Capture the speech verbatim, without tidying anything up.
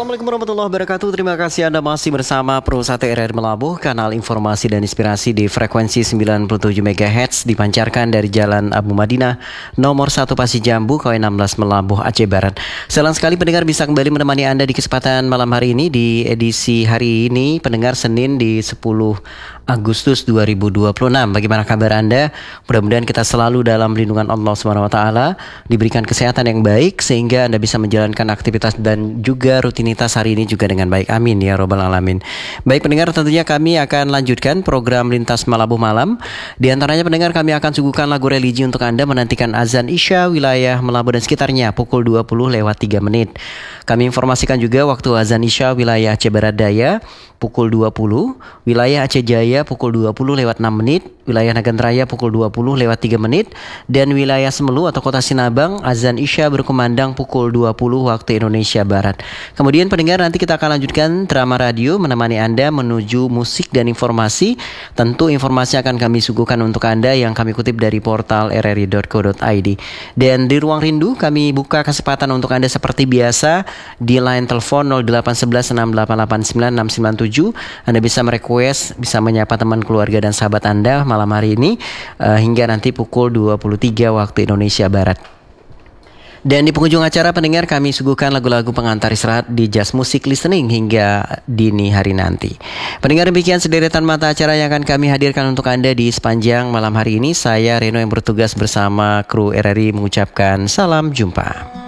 Assalamualaikum warahmatullahi wabarakatuh. Terima kasih Anda masih bersama Pro satu R R Melabuh, kanal informasi dan inspirasi di frekuensi sembilan puluh tujuh megahertz, dipancarkan dari Jalan Abu Madinah nomor satu Pasir Jambu, K W enam belas Melabuh, Aceh Barat. Senang sekali pendengar bisa kembali menemani Anda di kesempatan malam hari ini, di edisi hari ini pendengar Senin di sepuluh Agustus dua ribu dua puluh enam. Bagaimana kabar Anda? Mudah-mudahan kita selalu dalam lindungan Allah subhanahu wa taala, diberikan kesehatan yang baik sehingga Anda bisa menjalankan aktivitas dan juga rutinitas hari ini juga dengan baik. Amin ya robbal alamin. Baik pendengar, tentunya kami akan lanjutkan program Lintas Melabuh Malam. Di antaranya pendengar, kami akan suguhkan lagu religi untuk Anda menantikan azan Isya wilayah Melabuh dan sekitarnya pukul dua puluh lewat tiga menit. Kami informasikan juga waktu azan Isya wilayah Aceh Barat Daya pukul dua puluh, wilayah Aceh Jaya pukul dua puluh lewat enam menit, wilayah Nagan Raya pukul dua puluh lewat tiga menit, dan wilayah Semelu atau Kota Sinabang azan Isya berkumandang pukul dua puluh waktu Indonesia Barat. Kemudian pendengar, nanti kita akan lanjutkan drama radio menemani Anda menuju musik dan informasi. Tentu informasi akan kami suguhkan untuk Anda yang kami kutip dari portal r r i dot co dot i d. Dan di ruang rindu kami buka kesempatan untuk Anda seperti biasa di line telepon nol delapan satu satu enam delapan delapan sembilan enam sembilan tujuh. Anda bisa merequest, bisa menyapa teman keluarga dan sahabat Anda malam hari ini uh, hingga nanti pukul dua puluh tiga waktu Indonesia Barat. Dan di penghujung acara pendengar, kami suguhkan lagu-lagu pengantar istirahat di Just Music Listening hingga dini hari nanti. Pendengar, demikian sederetan mata acara yang akan kami hadirkan untuk Anda di sepanjang malam hari ini. Saya Reno yang bertugas bersama kru R R I mengucapkan salam jumpa.